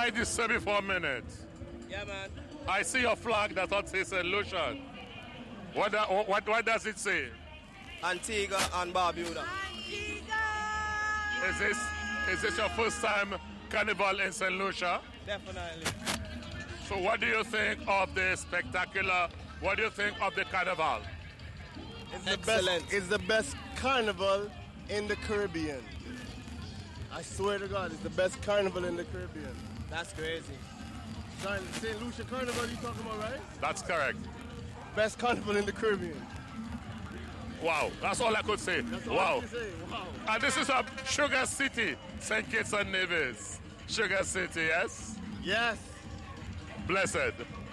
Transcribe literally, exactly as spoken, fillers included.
I disturb you for a minute? Yeah, man. I see your flag that ought to say Saint Lucia. What, da, what, what does it say? Antigua and Barbuda. Is this, is this your first time carnival in Saint Lucia? Definitely. So what do you think of the spectacular, what do you think of the carnival? It's the Excellent. best, it's the best carnival in the Caribbean. I swear to God, it's the best carnival in the Caribbean. That's crazy. Saint Lucia Carnival you talking about, right? That's correct. Best carnival in the Caribbean. Wow, that's all I could say. That's all Wow. I can say. Wow. And this is a Sugar City, Saint Kitts and Nevis. Sugar City, yes? Yes. Blessed.